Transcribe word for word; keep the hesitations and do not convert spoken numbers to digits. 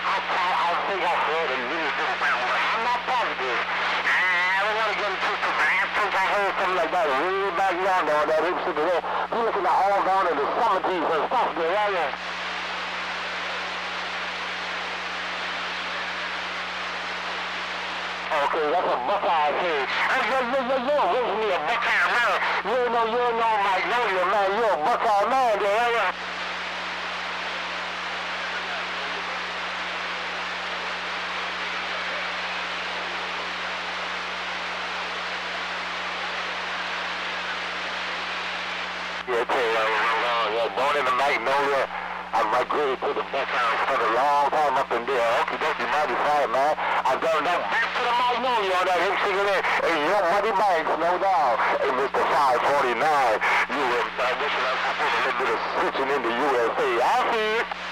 I, I think I heard a little bit about it. I'm not positive. I don't want to get into some I think I heard something like that way back yonder on that exit there. You looking at all down in the cemeteries and stuff there, right there. Okay, that's a Buckeye thing. Hey, yo, yo, yo, yo, where's me a Buckeye man? You know, you know Magnolia, man. You're a Buckeye man there, right there. Yeah, tell you what, yeah, born in the Magnolia, I migrated to the Buckeyes for a long time up in there. Okay, that's the mighty fine, man. I've gone down back to the Magnolia on that hip singing there. Hey, young Money Banks, no doubt. Hey, Mister five forty-nine, you were, I wish I was a little bit of switching in the U S A. I see it.